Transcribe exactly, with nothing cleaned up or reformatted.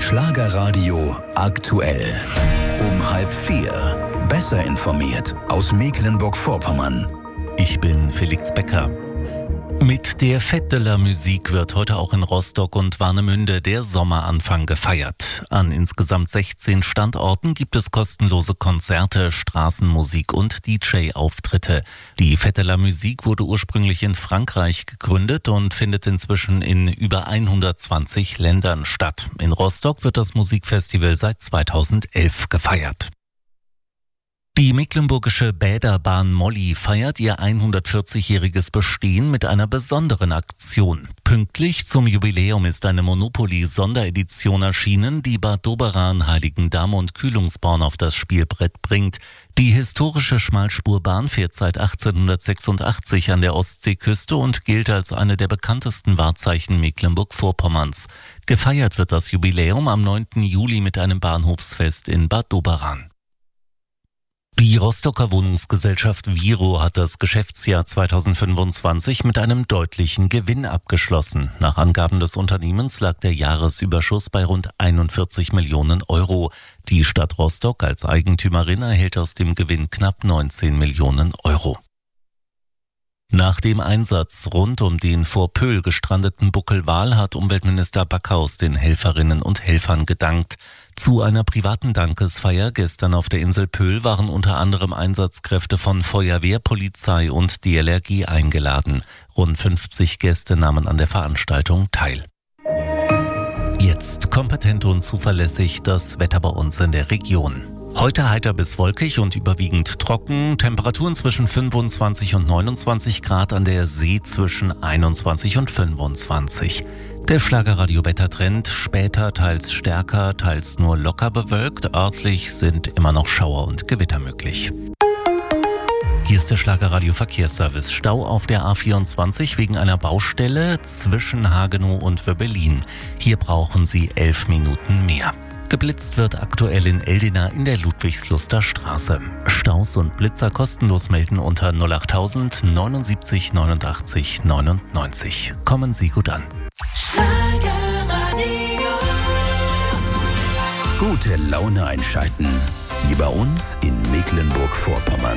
Schlagerradio aktuell. Um halb vier. Besser informiert aus Mecklenburg-Vorpommern. Ich bin Felix Becker. Mit der Fête de la Musique wird heute auch in Rostock und Warnemünde der Sommeranfang gefeiert. An insgesamt sechzehn Standorten gibt es kostenlose Konzerte, Straßenmusik und D J-Auftritte. Die Fête de la Musique wurde ursprünglich in Frankreich gegründet und findet inzwischen in über hundertzwanzig Ländern statt. In Rostock wird das Musikfestival seit zweitausendelf gefeiert. Die mecklenburgische Bäderbahn Molly feiert ihr hundertvierzigjähriges Bestehen mit einer besonderen Aktion. Pünktlich zum Jubiläum ist eine Monopoly-Sonderedition erschienen, die Bad Doberan, Heiligendamm und Kühlungsborn auf das Spielbrett bringt. Die historische Schmalspurbahn fährt seit achtzehnhundertsechsundachtzig an der Ostseeküste und gilt als eine der bekanntesten Wahrzeichen Mecklenburg-Vorpommerns. Gefeiert wird das Jubiläum am neunten Juli mit einem Bahnhofsfest in Bad Doberan. Die Rostocker Wohnungsgesellschaft Viro hat das Geschäftsjahr zweitausendfünfundzwanzig mit einem deutlichen Gewinn abgeschlossen. Nach Angaben des Unternehmens lag der Jahresüberschuss bei rund einundvierzig Millionen Euro. Die Stadt Rostock als Eigentümerin erhält aus dem Gewinn knapp neunzehn Millionen Euro. Nach dem Einsatz rund um den vor Pöhl gestrandeten Buckelwal hat Umweltminister Backhaus den Helferinnen und Helfern gedankt. Zu einer privaten Dankesfeier gestern auf der Insel Pöhl waren unter anderem Einsatzkräfte von Feuerwehr, Polizei und D L R G eingeladen. Rund fünfzig Gäste nahmen an der Veranstaltung teil. Jetzt kompetent und zuverlässig das Wetter bei uns in der Region. Heute heiter bis wolkig und überwiegend trocken, Temperaturen zwischen fünfundzwanzig und neunundzwanzig Grad, an der See zwischen einundzwanzig und fünfundzwanzig. Der Schlagerradio-Wettertrend, später teils stärker, teils nur locker bewölkt, örtlich sind immer noch Schauer und Gewitter möglich. Hier ist der Schlagerradio-Verkehrsservice. Stau auf der A vierundzwanzig wegen einer Baustelle zwischen Hagenow und Wöbbelin. Hier brauchen Sie elf Minuten mehr. Geblitzt wird aktuell in Eldena in der Ludwigsluster Straße. Staus und Blitzer kostenlos melden unter null achttausend neunundsiebzig neunundachtzig neunundneunzig. Kommen Sie gut an. Gute Laune einschalten. Hier bei uns in Mecklenburg-Vorpommern.